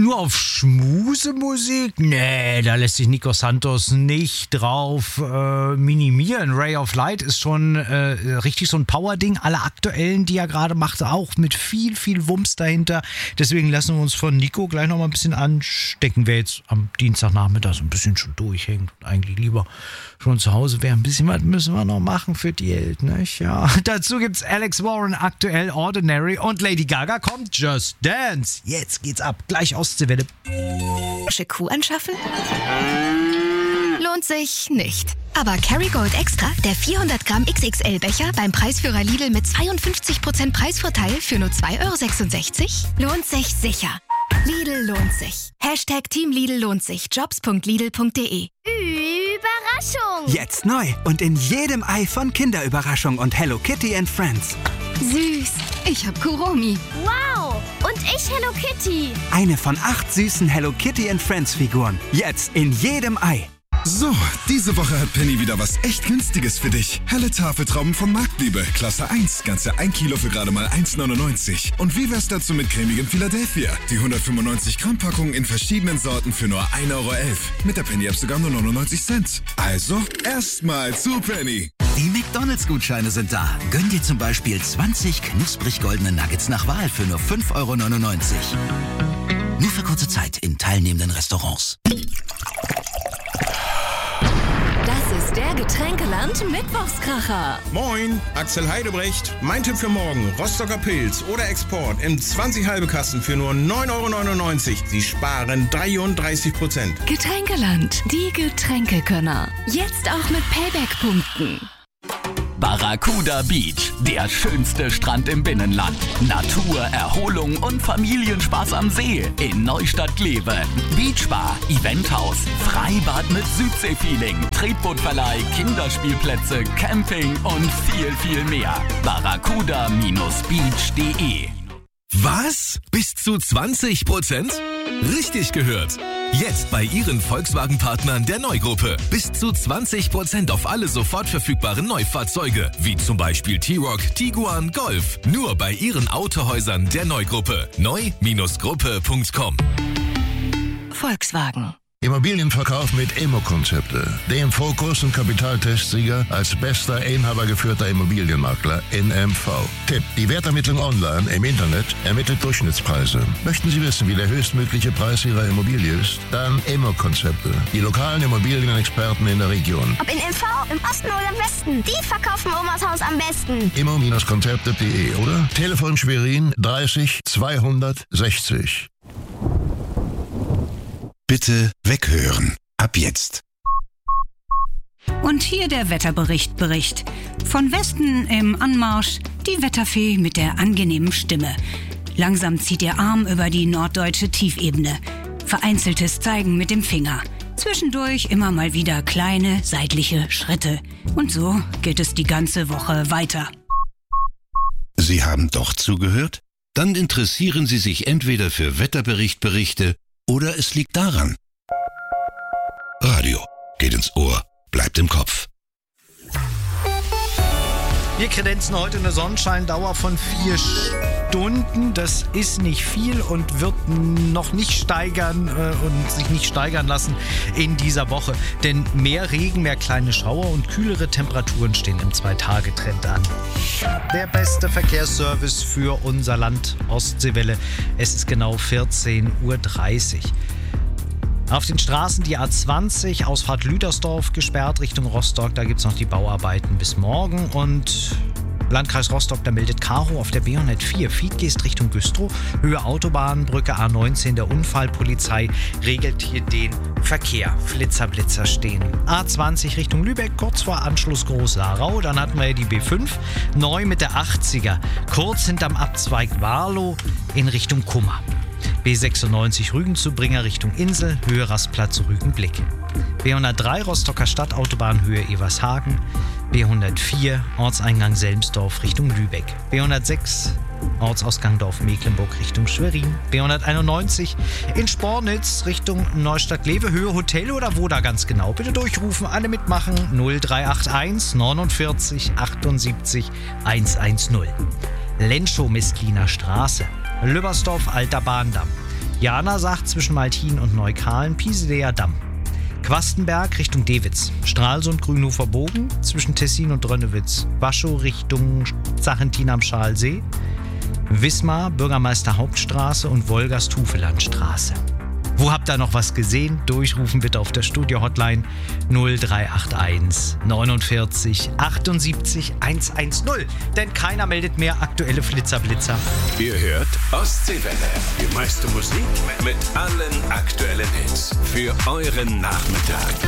Nur auf Schmusemusik? Nee, da lässt sich Nico Santos nicht drauf minimieren. Ray of Light ist schon richtig so ein Power-Ding. Alle aktuellen, die er gerade macht, auch mit viel, viel Wumms dahinter. Deswegen lassen wir uns von Nico gleich noch mal ein bisschen anstecken. Wer jetzt am Dienstagnachmittag so ein bisschen schon durchhängt und eigentlich lieber schon zu Hause wäre. Ein bisschen was müssen wir noch machen für die Welt, nicht? Ja. Dazu gibt's Alex Warren aktuell Ordinary und Lady Gaga kommt Just Dance. Jetzt geht's ab. Gleich Ostseewelle. Kuh anschaffen? Lohnt sich nicht. Aber Kerrygold Extra, der 400 Gramm XXL-Becher beim Preisführer Lidl mit 52% Preisvorteil für nur 2,66 €, lohnt sich sicher. Lidl lohnt sich. #Team Lidl lohnt sich. Jobs.lidl.de. Überraschung! Jetzt neu und in jedem Ei von Kinderüberraschung und Hello Kitty and Friends. Süß. Ich hab Kuromi. Wow! Und ich Hello Kitty. Eine von 8 süßen Hello Kitty and Friends Figuren. Jetzt in jedem Ei. So, diese Woche hat Penny wieder was echt Günstiges für dich. Helle Tafeltrauben von Marktliebe, Klasse 1, ganze 1 Kilo für gerade mal 1,99. Und wie wär's dazu mit cremigem Philadelphia? Die 195 Gramm Packung in verschiedenen Sorten für nur 1,11 €. Mit der Penny-App sogar nur 99 Cent. Also, erstmal zu Penny. Die McDonald's-Gutscheine sind da. Gönn dir zum Beispiel 20 knusprig goldene Nuggets nach Wahl für nur 5,99 €. Nur für kurze Zeit in teilnehmenden Restaurants. Das ist der Getränkeland Mittwochskracher. Moin, Axel Heidebrecht. Mein Tipp für morgen, Rostocker Pilz oder Export im 20 halbe Kasten für nur 9,99 €. Sie sparen 33%. Getränkeland, die Getränkekönner. Jetzt auch mit Payback-Punkten. Barracuda Beach, der schönste Strand im Binnenland. Natur, Erholung und Familienspaß am See in Neustadt-Glewe. Beachbar, Eventhaus, Freibad mit Südseefeeling, Tretbootverleih, Kinderspielplätze, Camping und viel, viel mehr. barracuda-beach.de. Was? Bis zu 20%? Richtig gehört. Jetzt bei Ihren Volkswagen-Partnern der Neugruppe. Bis zu 20% auf alle sofort verfügbaren Neufahrzeuge, wie zum Beispiel T-Roc, Tiguan, Golf. Nur bei Ihren Autohäusern der Neugruppe. neu-gruppe.com. Volkswagen. Immobilienverkauf mit Immo-Konzepte. Dem Fokus- und Kapitaltestsieger als bester inhabergeführter Immobilienmakler in MV. Tipp: Die Wertermittlung online im Internet ermittelt Durchschnittspreise. Möchten Sie wissen, wie der höchstmögliche Preis Ihrer Immobilie ist? Dann Immo-Konzepte. Die lokalen Immobilienexperten in der Region. Ob in MV, im Osten oder im Westen, die verkaufen Omas Haus am besten. Immo-Konzepte.de oder Telefon Schwerin 30 260. Bitte weghören. Ab jetzt. Und hier der Wetterbericht. Von Westen im Anmarsch die Wetterfee mit der angenehmen Stimme. Langsam zieht ihr Arm über die norddeutsche Tiefebene. Vereinzeltes Zeigen mit dem Finger. Zwischendurch immer mal wieder kleine seitliche Schritte. Und so geht es die ganze Woche weiter. Sie haben doch zugehört? Dann interessieren Sie sich entweder für Wetterberichte oder es liegt daran. Radio geht ins Ohr, bleibt im Kopf. Wir kredenzen heute eine Sonnenscheindauer von 4 Stunden. Das ist nicht viel und wird noch nicht steigern und sich nicht steigern lassen in dieser Woche. Denn mehr Regen, mehr kleine Schauer und kühlere Temperaturen stehen im 2-Tage-Trend an. Der beste Verkehrsservice für unser Land, Ostseewelle. Es ist genau 14:30 Uhr. Auf den Straßen die A20, Ausfahrt Lüdersdorf gesperrt Richtung Rostock. Da gibt es noch die Bauarbeiten bis morgen. Und Landkreis Rostock, da meldet Karo auf der B104. Fiedgeest Richtung Güstrow. Höhe Autobahnbrücke A19. Der Unfallpolizei regelt hier den Verkehr. Blitzer stehen. A20 Richtung Lübeck, kurz vor Anschluss Groß-Larau. Dann hatten wir die B5. Neu mit der 80er. Kurz hinterm Abzweig Warlow in Richtung Kummer. B96 Rügen zu Bringer Richtung Insel, Höhe Rastplatz Rügenblick. B103 Rostocker Stadtautobahn Höhe Evershagen. B104 Ortseingang Selmsdorf Richtung Lübeck. B106 Ortsausgang Dorf Mecklenburg Richtung Schwerin. B191 in Spornitz Richtung Neustadt-Glewe. Höhe Hotel oder wo da ganz genau? Bitte durchrufen, alle mitmachen. 0381 49 78 110. Lenschow-Mestliner Straße. Lübbersdorf Alter Bahndamm. Jana sagt zwischen Maltin und Neukalen Pieseler Damm. Quastenberg Richtung Dewitz. Stralsund, Grünhofer Bogen zwischen Tessin und Drönnewitz. Waschow Richtung Sachentin am Schalsee. Wismar, Bürgermeister Hauptstraße und Wolgast-Hufelandstraße. Wo habt ihr noch was gesehen? Durchrufen bitte auf der Studio-Hotline 0381 49 78 110. Denn keiner meldet mehr aktuelle Flitzer-Blitzer. Ihr hört Ostseewelle. Die meiste Musik mit allen aktuellen Hits für euren Nachmittag.